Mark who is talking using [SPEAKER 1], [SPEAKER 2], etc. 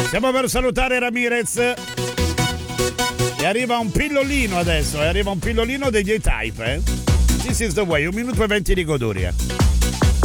[SPEAKER 1] Stiamo per salutare Ramirez. E arriva un pillolino adesso, arriva un pillolino degli A-Type, This is the way, 1 minuto e 20 di goduria.